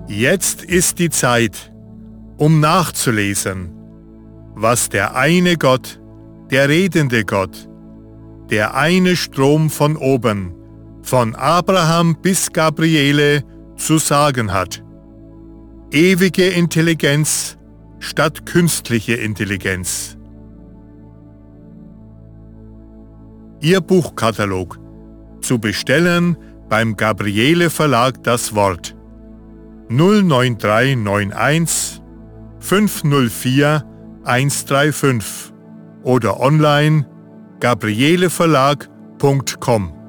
Jetzt ist die Zeit, um nachzulesen, was der eine Gott, der redende Gott, der eine Strom von oben, von Abraham bis Gabriele, zu sagen hat. Ewige Intelligenz statt künstliche Intelligenz. Ihr Buchkatalog. Zu bestellen beim Gabriele Verlag das Wort 09391 504 135 oder online gabrieleverlag.com.